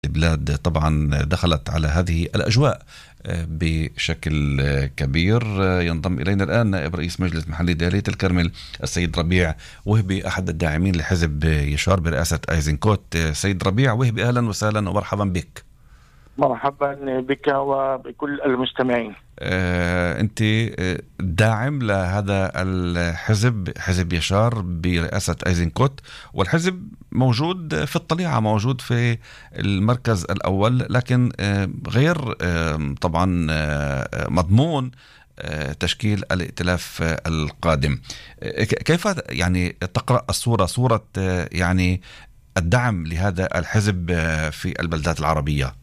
البلاد طبعا دخلت على هذه الأجواء بشكل كبير. ينضم إلينا الآن نائب رئيس مجلس محلي ديالية الكرمل السيد ربيع وهبي، أحد الداعمين لحزب يشار برئاسة أيزنكوت. سيد ربيع وهبي، أهلا وسهلا ومرحبا بك. مرحبا بك وبكل المستمعين. أنت داعم لهذا الحزب، حزب يشار برئاسة أيزنكوت، والحزب موجود في الطليعة، موجود في المركز الأول، لكن غير طبعا مضمون تشكيل الائتلاف القادم. كيف يعني تقرأ الصورة، صورة يعني الدعم لهذا الحزب في البلدات العربية؟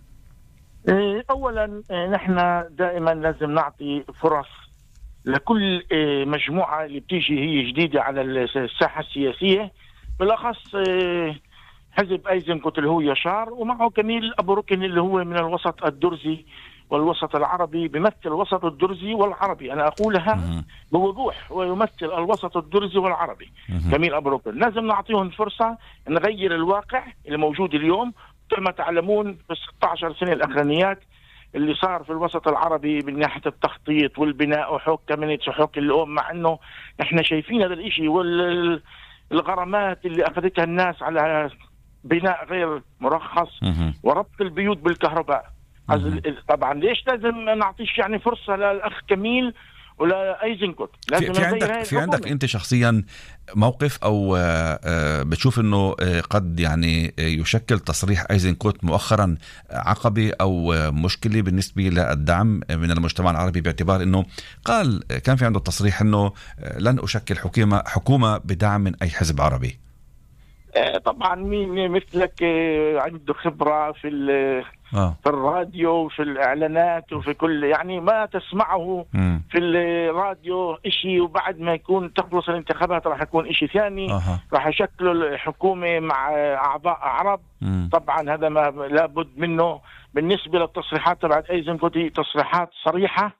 أولا نحن دائما لازم نعطي فرص لكل مجموعة اللي بتيجي هي جديدة على الساحة السياسية، بالأخص حزب أيزنكوت اللي هو يشار، ومعه كميل أبو ركن اللي هو من الوسط الدرزي والوسط العربي، بيمثل الوسط الدرزي والعربي، أنا أقولها بوضوح، ويمثل الوسط الدرزي والعربي كميل أبو ركن. لازم نعطيهم فرصة نغير الواقع اللي موجود اليوم. كما تعلمون في 16 سنة الأخرانيات اللي صار في الوسط العربي من ناحية التخطيط والبناء وحقوق كمينيتس وحقوق الأم، مع أنه إحنا شايفين هذا الإشي، والغرامات اللي أخذتها الناس على بناء غير مرخص وربط البيوت بالكهرباء. طبعا ليش لازم نعطيش يعني فرصة للأخ كميل ولا أيزنكوت؟ في عندك أنت شخصيا موقف أو بتشوف أنه قد يعني يشكل تصريح أيزنكوت مؤخرا عقبة أو مشكلة بالنسبة للدعم من المجتمع العربي، باعتبار أنه قال كان في عنده تصريح أنه لن أشكل حكومة بدعم من أي حزب عربي؟ طبعا مين مثلك عنده خبرة في الراديو وفي الإعلانات وفي كل، يعني ما تسمعه في الراديو إشي وبعد ما يكون تخلص الانتخابات راح يكون إشي ثاني. راح يشكلوا الحكومة مع أعضاء عرب. طبعا هذا ما لابد منه. بالنسبة للتصريحات تبعت أيزنكوت تصريحات صريحة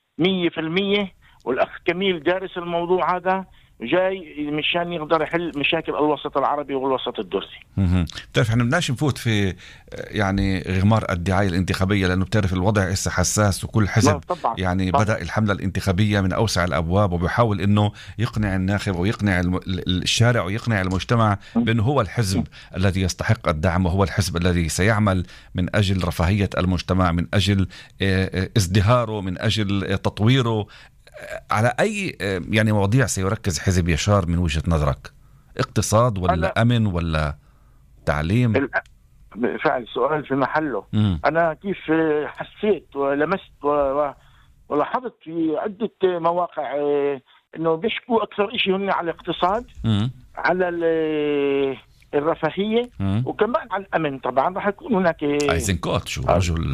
100%، والأخ كميل دارس الموضوع هذا، جاي مشان يقدر يحل مشاكل الوسط العربي والوسط الدرزي. بتعرف احنا بدناش نفوت في يعني غمار الدعاية الانتخابية، لأنه بتعرف الوضع لسه حساس، وكل حزب يعني بدأ الحملة الانتخابية من أوسع الأبواب، وبيحاول إنه يقنع الناخب ويقنع الشارع ويقنع المجتمع بأنه هو الحزب الذي يستحق الدعم، وهو الحزب الذي سيعمل من أجل رفاهية المجتمع، من أجل ازدهاره، من أجل تطويره. على أي يعني مواضيع سيركز حزب يشار من وجهة نظرك؟ اقتصاد ولا أمن ولا تعليم؟ فعل سؤال في محله. أنا كيف حسيت ولمست ولاحظت في عدة مواقع إنه بيشكوا أكثر إشي هن على الاقتصاد، على الرفاهية، وكمان على الأمن. طبعا راح يكون هناك أيزنكوت شو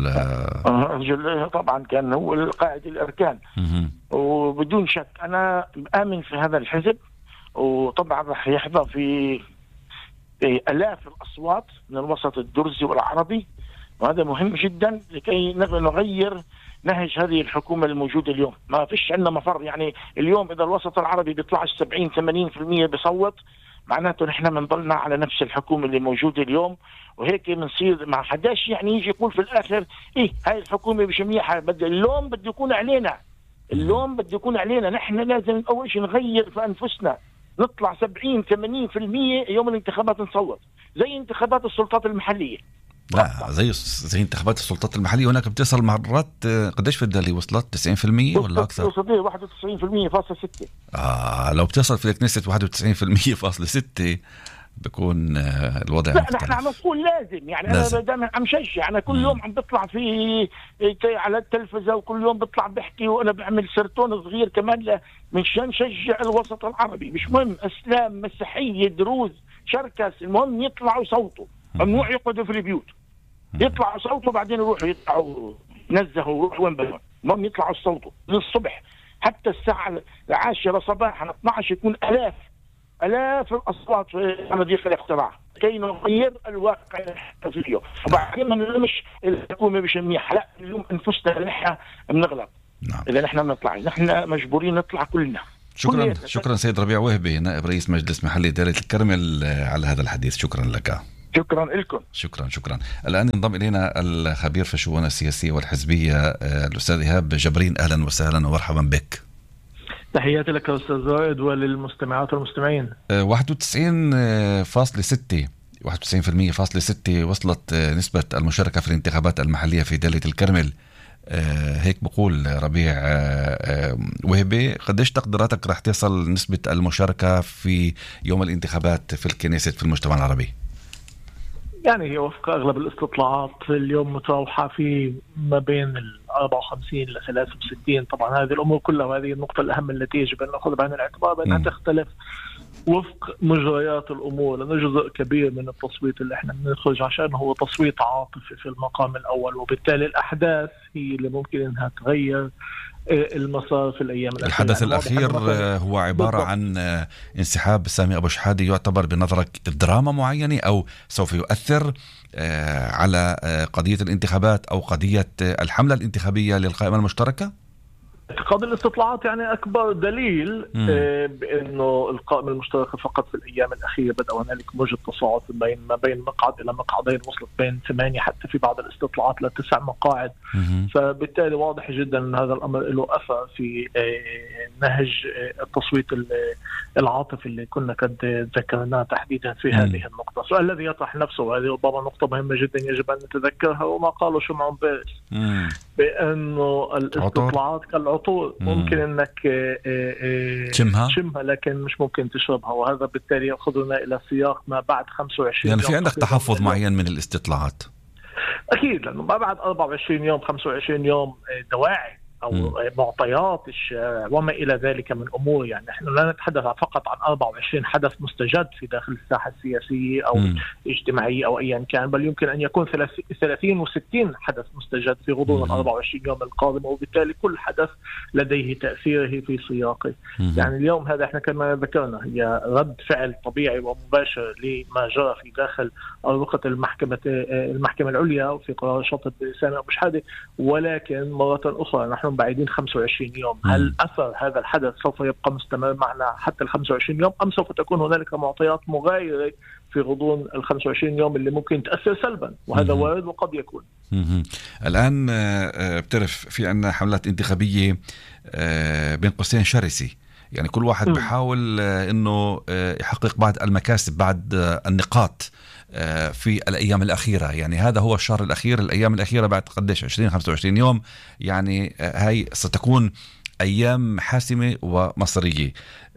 رجل طبعا كان هو القائد الأركان، وبدون شك أنا آمن في هذا الحزب، وطبعا راح يحظى في آلاف الأصوات من الوسط الدرزي والعربي، وهذا مهم جدا لكي نغير نهج هذه الحكومة الموجودة اليوم. ما فيش عندنا مفر. يعني اليوم إذا الوسط العربي بيطلعش 70-80% بصوت، معناته نحن بنضلنا على نفس الحكومة اللي موجودة اليوم، وهيك بنصير مع حداش يعني يجي يقول في الآخر إيه هاي الحكومة مش منيحة. اللوم بده يكون علينا، اللوم بده يكون علينا. نحن لازم أول شيء نغير في أنفسنا، نطلع 70-80% يوم الانتخابات نصوت زي انتخابات السلطات المحلية. لا زي انتخابات السلطات المحلية هناك بتصل مرات قديش في الدالي وصلت 90% ولا أكثر؟ وصلت 91.6%. لو بتصل في الكنيست 91.6% بكون الوضع لا مختلف. نحن عم نقول لازم، يعني أنا دائما عم شجع. أنا كل يوم عم بطلع في على التلفزة، وكل يوم بطلع بحكي، وأنا بعمل سرطون صغير كمان منشان نشجع الوسط العربي. مش مهم إسلام، مسيحية، دروز، شركس، المهم يطلعوا صوتوا. ممنوع يقعدوا في البيوت، يطلعوا صوتوا بعدين يروحوا يطلعوا نزهوا ويروحوا وين بدهم. المهم يطلعوا صوتوا من الصبح حتى الساعة 10 صباحا 12 يكون آلاف الأصوات في صناديق الاقتراع كي نغير الواقع فيه. وبعدين ما نلمش الحكومة مش منيحة، لا اليوم أنفسنا نحن بنغلط. إذا نحن بنطلع، نحن مجبورين نطلع كلنا. شكرا سيد ربيع وهبي، نائب رئيس مجلس محلي ديالية الكرمل، على هذا الحديث. شكرا لك. شكرا لكم. شكرا. الآن ينضم إلينا الخبير في الشؤون السياسية والحزبية الأستاذ إيهاب جبرين. أهلا وسهلا ومرحبا بك. تحياتي لك أستاذ زائد وللمستمعات والمستمعين. 91.6 وصلت نسبة المشاركة في الانتخابات المحلية في دلة الكرمل. هيك بقول ربيع وهبي. قديش تقديراتك رح تصل نسبة المشاركة في يوم الانتخابات في الكنيست في المجتمع العربي؟ يعني هي وفق أغلب الاستطلاعات اليوم متراوحة في ما بين 54 ل 63. طبعا هذه الأمور كلها، وهذه النقطة الأهم التي يجب أن نأخذ بعين الاعتبار بأنها تختلف وفق مجريات الأمور، لأنه جزء كبير من التصويت اللي احنا بنخرج عشان هو تصويت عاطفي في المقام الأول، وبالتالي الأحداث هي اللي ممكن أنها تغير المسار في الأيام الأخيرة. الحدث الأخير هو عبارة عن انسحاب سامي أبو شحادة. يعتبر بنظرك دراما معينة أو سوف يؤثر على قضية الانتخابات أو قضية الحملة الانتخابية للقائمة المشتركة؟ اعتقاد الاستطلاعات يعني أكبر دليل بأنه القائمة المشتركة فقط في الأيام الأخيرة بدأ هنالك موجة تصاعد ما بين مقعد إلى مقعدين، وصلت بين 8 حتى في بعض الاستطلاعات ل9 مقاعد. فبالتالي واضح جدا أن هذا الأمر له أثر في نهج التصويت العاطفي اللي كنا قد ذكرناه تحديدا في هذه النقطة. السؤال الذي يطرح نفسه، وهذه ربما نقطة مهمة جدا يجب أن نتذكرها، وما قاله شمعون بيرس بأنه الاستطلاعات كالعطور ممكن أنك تشمها لكن مش ممكن تشربها، وهذا بالتالي يأخذنا إلى سياق ما بعد 25 يعني في عندك تحفظ معين من الاستطلاعات؟ أكيد، لأنه ما بعد 24 يوم 25 يوم دواعي أو معطيات الشارع وما إلى ذلك من أمور. يعني نحن لا نتحدث فقط عن 24 حدث مستجد في داخل الساحة السياسية أو اجتماعية أو أيا كان، بل يمكن أن يكون 30 و60 حدث مستجد في غضون 24 يوم القادمة، وبالتالي كل حدث لديه تأثيره في سياقه. يعني اليوم هذا احنا كما ذكرنا هي رد فعل طبيعي ومباشر لما جرى في داخل أروقة المحكمة العليا في قرار شطب سامي أبو شحادة، ولكن مرة أخرى نحن بعيدين 25 يوم. هل أثر هذا الحدث سوف يبقى مستمر معنا حتى 25 يوم أم سوف تكون هنالك معطيات مغايرة في غضون 25 يوم اللي ممكن تأثر سلبا؟ وهذا وارد وقد يكون. الآن بتعرف في عنا حملات انتخابية بين قوسين شرسة، يعني كل واحد بحاول إنه يحقق بعض المكاسب بعد النقاط في الأيام الأخيرة. يعني هذا هو الشهر الأخير، الأيام الأخيرة بعد قديش 20-25 يوم، يعني هاي ستكون أيام حاسمة ومصرية.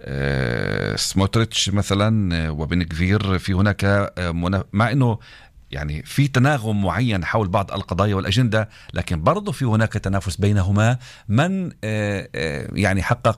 سموتريتش مثلا وبن كفير في هناك مع أنه يعني في تناغم معين حول بعض القضايا والأجندة، لكن برضو في هناك تنافس بينهما من يعني حقق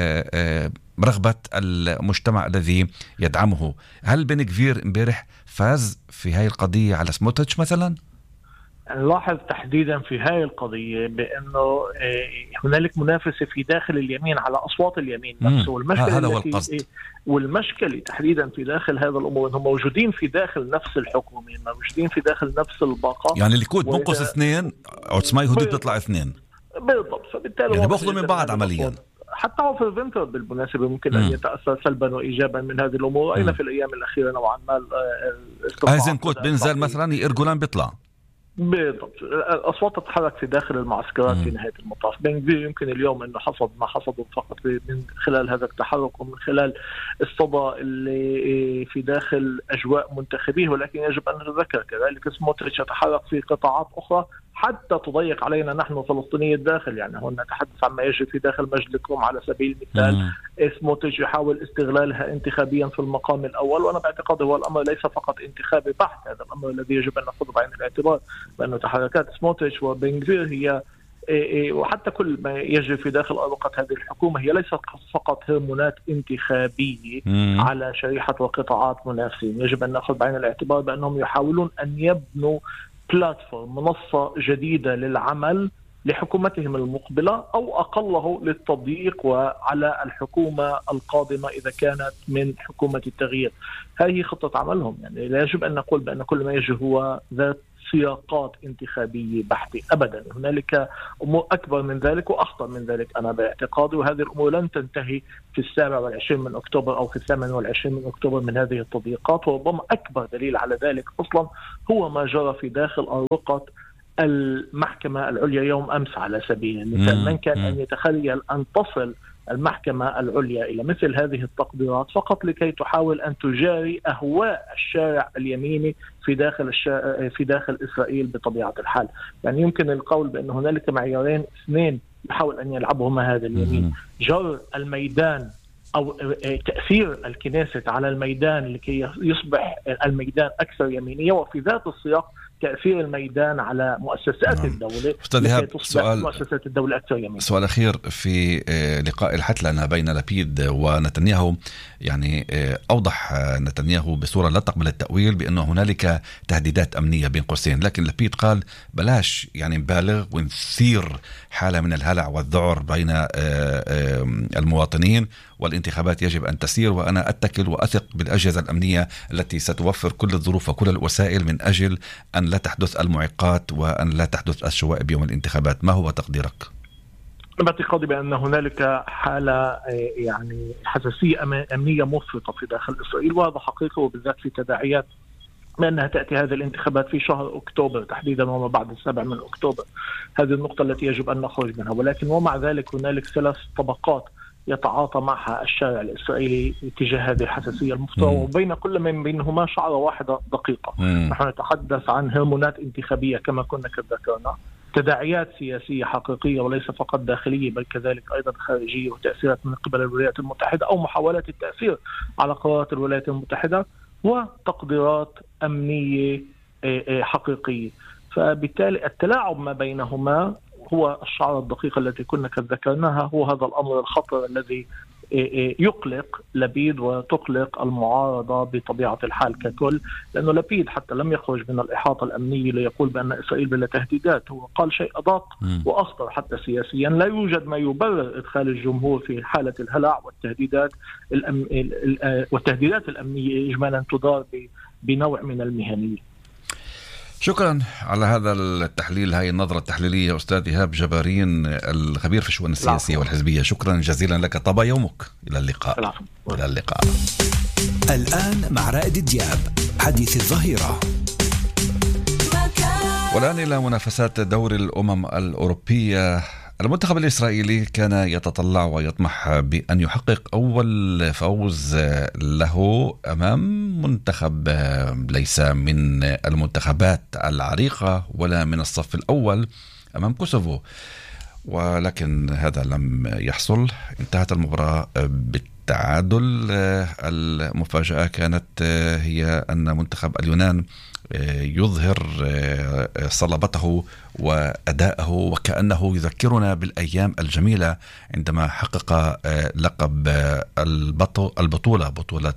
رغبة المجتمع الذي يدعمه. هل بن كفير امبارح فاز في هاي القضية على سموتريتش مثلا؟ نلاحظ تحديدا في هاي القضية بأنه هنالك منافسة في داخل اليمين على أصوات اليمين نفسه، والمشكلة هذا هو القصد. والمشكلة تحديدا في داخل هذا الأمور أنهم موجودين في داخل نفس الحكومة، موجودين في داخل نفس الباقة، يعني الليكود بنقص 2 عثماني هدي بتطلع 2 بالضبط. فبالتالي يعني بأخذوا من بعض عمليا. حتى هو في الفنتر بالمناسبة ممكن أن يتأثر سلبا وإيجابا من هذه الأمور. أين في الأيام الأخيرة نوعا ما أيزنكوت بنزل مثلا إرجولان بيطلع بالضبط. الأصوات تتحرك في داخل المعسكرات في نهاية المطاف. بن كفير يمكن اليوم أنه حصد ما حصده فقط من خلال هذا التحرك ومن خلال الصدى اللي في داخل أجواء منتخبيه، ولكن يجب أن نتذكر كذلك سموتريتش يتحرك في قطاعات أخرى حتى تضيق علينا نحن فلسطيني الداخل. يعني هنا نتحدث عما يجري في داخل مجلكم على سبيل المثال. سموتريتش يحاول استغلالها انتخابيا في المقام الأول، وأنا باعتقادي هو الأمر ليس فقط انتخابي بحت. هذا الأمر الذي يجب أن نأخذه بعين الاعتبار بأن تحركات سموتريتش وبن كفير هي وحتى كل ما يجري في داخل أروقة هذه الحكومة هي ليست فقط هرمونات انتخابية على شريحة وقطاعات منافسين. يجب أن نأخذ بعين الاعتبار بأنهم يحاولون أن يبنوا بلاتفورم، منصة جديدة للعمل لحكومتهم المقبلة أو أقله للتضييق وعلى الحكومة القادمة إذا كانت من حكومة التغيير. هذه خطة عملهم. يعني لا يجب أن نقول بأن كل ما يجري هو ذات سياقات انتخابية بحتة أبدا. هنالك أمور أكبر من ذلك وأخطر من ذلك أنا باعتقادي، وهذه الأمور لن تنتهي في 27 من أكتوبر أو في 28 من أكتوبر من هذه التضييقات. وربما أكبر دليل على ذلك أصلا هو ما جرى في داخل أروقة المحكمة العليا يوم أمس على سبيل المثال. من كان أن يتخيل أن تصل المحكمة العليا إلى مثل هذه التقديرات فقط لكي تحاول أن تجاري أهواء الشارع اليميني في داخل إسرائيل بطبيعة الحال. يعني يمكن القول بأن هنالك معيارين اثنين يحاول أن يلعبهما هذا اليمين: جر الميدان أو تأثير الكنيسة على الميدان لكي يصبح الميدان أكثر يمينية، وفي ذات السياق تأثير الميدان على مؤسسات الدولة لكي تصبح مؤسسات الدولة أكثر يمين. سؤال أخير في لقاء الحتلنة بين لبيد ونتنياهو، يعني أوضح نتنياهو بصورة لا تقبل التأويل بأنه هنالك تهديدات أمنية بين قوسين، لكن لبيد قال بلاش يعني نبالغ ونثير حالة من الهلع والذعر بين المواطنين، والانتخابات يجب أن تسير، وأنا أتكل وأثق بالأجهزة الأمنية التي ستوفر كل الظروف وكل الوسائل من أجل أن لا تحدث المعيقات وأن لا تحدث الشوائب يوم الانتخابات. ما هو تقديرك؟ باعتقادي بأن هنالك حالة يعني حساسية أمنية مفرطة في داخل إسرائيل، وهذا حقيقي، وبالذات في تداعيات بأنها تأتي هذه الانتخابات في شهر أكتوبر تحديدا وما بعد 7 من أكتوبر. هذه النقطة التي يجب أن نخرج منها. ولكن ومع ذلك هنالك 3 طبقات يتعاطى معها الشارع الإسرائيلي تجاه هذه الحساسية المفرطة، وبين كل من بينهما شعرة واحدة دقيقة. نحن نتحدث عن هرمونات انتخابية كما كنا ذكرنا، تداعيات سياسية حقيقية وليس فقط داخلية بل كذلك أيضا خارجية، وتأثيرات من قبل الولايات المتحدة أو محاولات التأثير على قرارات الولايات المتحدة، وتقديرات أمنية حقيقية. فبالتالي التلاعب ما بينهما هو الشعرة الدقيقة التي كنا ذكرناها، هو هذا الأمر الخطر الذي يقلق لبيد وتقلق المعارضة بطبيعة الحال ككل، لأنه لبيد حتى لم يخرج من الإحاطة الأمنية ليقول بأن إسرائيل بلا تهديدات، هو قال شيء أدق وأخطر حتى سياسيا. لا يوجد ما يبرر إدخال الجمهور في حالة الهلع والتهديدات الأمنية إجمالا تدار بنوع من المهنية. شكرا على هذا التحليل، هاي النظرة التحليلية أستاذ إيهاب جبارين الخبير في الشؤون السياسية والحزبية. شكرا جزيلا لك، طاب يومك. إلى اللقاء. إلى اللقاء. الآن مع رائد دياب حديث الظهيرة. والآن إلى منافسات دوري الأمم الأوروبية. المنتخب الإسرائيلي كان يتطلع ويطمح بأن يحقق أول فوز له أمام منتخب ليس من المنتخبات العريقة ولا من الصف الأول، أمام كوسوفو، ولكن هذا لم يحصل. انتهت المباراة بالتعادل. المفاجأة كانت هي أن منتخب اليونان يظهر صلابته وأداءه وكأنه يذكرنا بالأيام الجميلة عندما حقق لقب البطولة، بطولة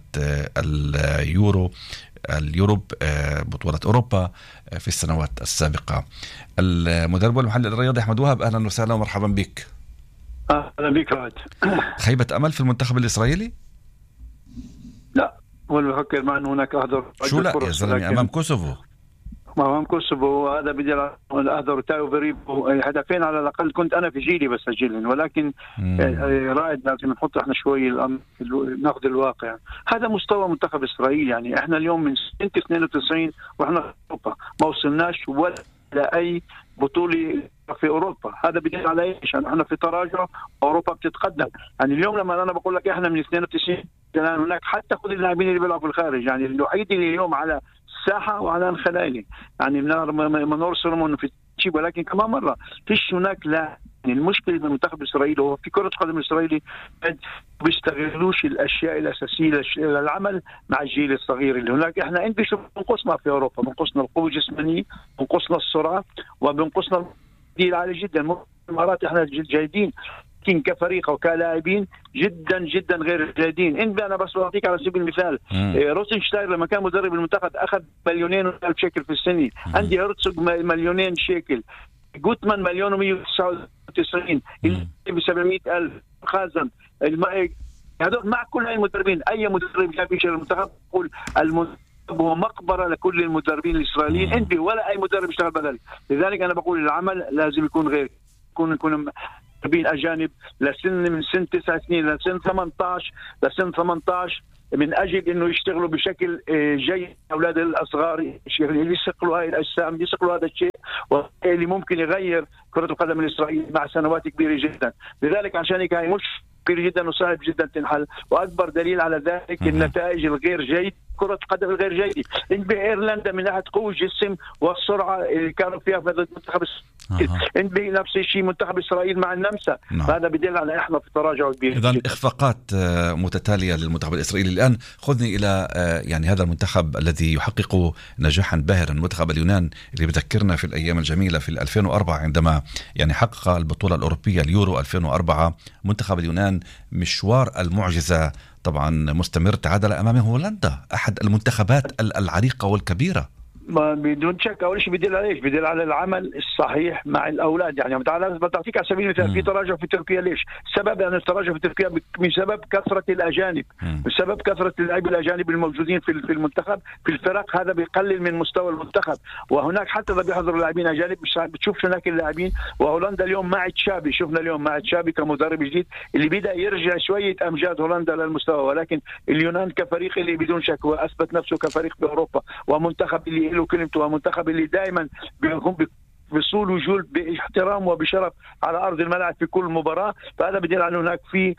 اليوروب، بطولة أوروبا في السنوات السابقة. المدرب والمحلل الرياضي أحمد وهب، أهلا وسهلا ومرحبا بك. أهلا بك رائد. خيبة أمل في المنتخب الإسرائيلي؟ لا، ولا بفكر مع أنه هناك أهدر. شو لا يا زلمة؟ أمام كوسوفو. أمام كوسوفو هذا بدي الأهدر تاو بريبو هدفين على الأقل كنت أنا في جيلي بسجلهم، ولكن رائد لازم نحط إحنا شوي ناخذ الواقع. هذا مستوى منتخب إسرائيل. يعني إحنا اليوم من سنة 92 وإحنا في أوروبا ما وصلناش ولا أي بطولة في أوروبا. هذا بدل على إيش؟ يعني إحنا في تراجع، أوروبا بتتقدم. يعني اليوم لما أنا بقول لك إحنا من 92 كان هناك حتى خذ اللاعبين اللي بيلعبوا في الخارج، يعني الوحيد اللي اليوم على الساحة وعلى الخلالي، يعني منور سولومون في شيء، ولكن كمان مرة فيش هناك. لا، يعني المشكلة بالمنتخب الإسرائيلي هو في كرة القدم الإسرائيلي بيستغلوش الأشياء الأساسية للعمل مع الجيل الصغير اللي هناك. إحنا عندنا شو بنقصنا في أوروبا، بنقصنا القوة الجسمانية، بنقصنا السرعة، وبنقصنا الديل عالي جدا. مرات إحنا جيدين كفريق وكلاعبين جدا جدا غير جيدين. أنا بس أعطيك على سبيل المثال روسنشتاير لما كان مدرب المنتخب أخذ 2,000,000 شيكل في السنة. عندي هرتسوغ 2,000,000 شيكل، جوتمان 1,199 ب 700,000 خازن. هذول مع كل هاي المدربين، أي مدرب جاب يشير المنتخب يقول هو مقبرة لكل المدربين الإسرائيليين، انبي ولا أي مدرب يشتغل بدل. لذلك أنا بقول العمل لازم يكون غير، يكون مدربين أجانب من سن 9 سنين لسن 18 من أجل إنه يشتغلوا بشكل جيد. أولاد الأصغار يسقلوا هاي الأجسام، يسقلوا هذا الشيء، واللي ممكن يغير كرة القدم الإسرائيلية مع سنوات كبيرة جدا. لذلك عشان هيك هاي مش كبير جدا وصعب جدا تنحل، واكبر دليل على ذلك النتائج الغير جيد كرة القدم الغير جيدة. بإيرلندا من ناحية قوة الجسم والسرعة اللي كانوا فيها في منتخب إسرائيل، نفس الشيء منتخب إسرائيل مع النمسا. هذا بدل على إحنا في تراجع كبير. إذن إخفاقات متتالية للمنتخب الإسرائيلي. الآن خذني إلى يعني هذا المنتخب الذي يحقق نجاحا باهرا، منتخب اليونان اللي بذكرنا في الأيام الجميلة في 2004 عندما يعني حقق البطولة الأوروبية اليورو 2004. منتخب اليونان مشوار المعجزة طبعا مستمر، تعادل أمامه هولندا، أحد المنتخبات العريقة والكبيرة. ما بدون شك. أول شيء بدل على إيش؟ بدل على العمل الصحيح مع الأولاد. يعني تعال بتعطيك على سبيل المثال في تراجع في تركيا. ليش؟ السبب أن التراجع في تركيا بسبب كثرة الأجانب، بسبب كثرة اللاعبين الأجانب الموجودين في المنتخب في الفرق. هذا بيقلل من مستوى المنتخب. وهناك حتى إذا بيحضروا لاعبين أجانب بتشوف هناك اللاعبين. وهولندا اليوم مع تشابي، شفنا اليوم مع تشابي كمدرب جديد اللي بدأ يرجع شوية أمجاد هولندا للمستوى. ولكن اليونان كفريق اللي بدون شك هو أثبت نفسه كفريق بأوروبا، ومنتخب اللي له كلمته، ومنتخب اللي دائما بيقوم بصول وجول باحترام وبشرف على أرض الملعب في كل مباراة. فهذا بدل على هناك في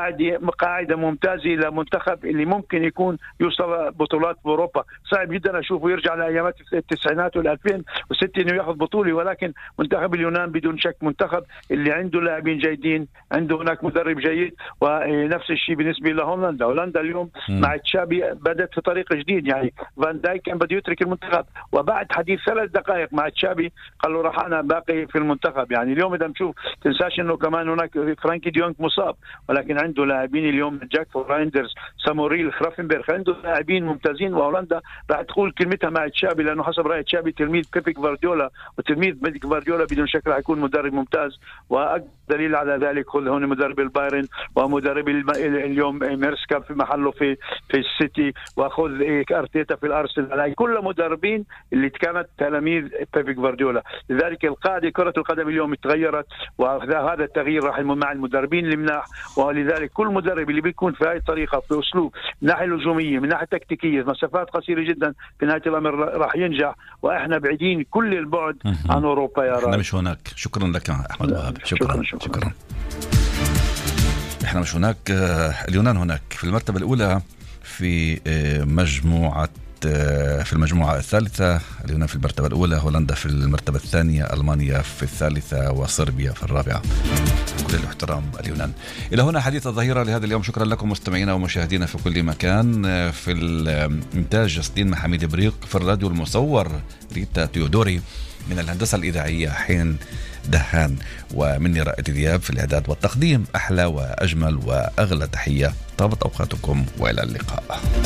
قاعدة ممتازة لمنتخب اللي ممكن يكون يوصل بطولات بأوروبا. صعب جدا أشوفه يرجع لأيامات التسعينات وال2006 إنه يأخذ بطولة. ولكن منتخب اليونان بدون شك منتخب اللي عنده لاعبين جيدين، عنده هناك مدرب جيد. ونفس الشيء بالنسبة لهولندا. هولندا اليوم مع تشابي بدأت في طريق جديد. يعني فان دايك كان بده يترك المنتخب، وبعد حديث 3 دقائق مع تشابي قالوا راح أنا باقي في المنتخب. يعني اليوم إذا نشوف تنساش إنه كمان هناك فرانكي ديونغ مصاب، ولكن عنده لاعبين اليوم جاك رايندرز، ساموريل، خرافنبرغ، عنده لاعبين ممتازين. وهولندا راح تقول كلمتها مع تشابي، لأنه حسب رأي تشابي تلميذ بيب غوارديولا، وتلميذ بيب غوارديولا بدون شك راح يكون مدرب ممتاز. وأكبر دليل على ذلك خذ هون مدرب البايرن ومدرب اليوم ميرسكا في محله في السيتي، وخذ أرتيتا في الأرسنال. كل مدربين اللي كانت تلاميذ بيب غوارديولا. لذلك القاعدة كرة القدم اليوم تغيرت، وهذا التغيير راح مع المدربين المناح. ولذلك كل مدرب اللي بيكون في هذه الطريقة في أسلوب من ناحية الهجومية، من ناحية تكتيكية، مسافات قصيرة جدا، في نهاية الأمر راح ينجح. وإحنا بعيدين كل البعد عن أوروبا يا رب. إحنا مش هناك. شكرا لك أحمد وهاب. شكرا. إحنا مش هناك. اليونان هناك في المرتبة الأولى في المجموعة الثالثة. اليونان في المرتبة الأولى، هولندا في المرتبة الثانية، ألمانيا في الثالثة، وصربيا في الرابعة. كل الاحترام اليونان. إلى هنا حديث الظهيرة لهذا اليوم. شكرا لكم مستمعينا ومشاهدينا في كل مكان. في الإنتاج جسدين محمد بريق، في الراديو المصور ريتا تيودوري، من الهندسة الإذاعية حين دهان، ومني رائد دياب في الإعداد والتقديم. أحلى وأجمل وأغلى تحية. طابت أوقاتكم وإلى اللقاء.